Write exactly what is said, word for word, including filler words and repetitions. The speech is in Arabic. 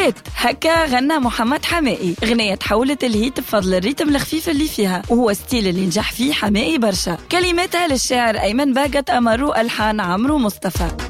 هيت هكا غنى محمد حمائي. غنية تحولت الهيت بفضل الريتم الخفيف اللي فيها، وهو ستيل اللي نجح فيه حمائي برشا. كلماتها للشاعر أيمن باقت، أمر ألحان عمرو مصطفى.